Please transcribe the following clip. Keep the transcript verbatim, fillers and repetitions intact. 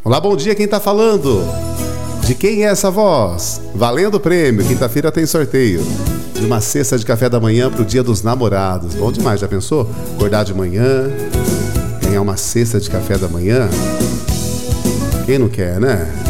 Olá, bom dia, quem tá falando? De quem é essa voz? Valendo o prêmio, quinta-feira tem sorteio de uma cesta de café da manhã pro Dia dos Namorados. Bom demais, já pensou? Acordar de manhã, ganhar uma cesta de café da manhã? Quem não quer, né?